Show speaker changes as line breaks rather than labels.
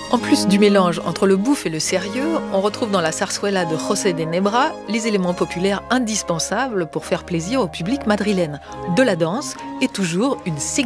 En plus du mélange entre le bouffe et le sérieux, on retrouve dans la zarzuela de José de Nebra les éléments populaires indispensables pour faire plaisir au public madrilène. De la danse et toujours une